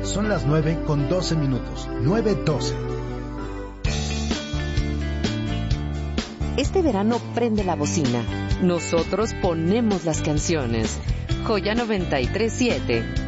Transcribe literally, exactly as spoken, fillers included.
Son las nueve con doce minutos. nueve doce. Este verano prende la bocina. Nosotros ponemos las canciones. Joya noventa y tres siete.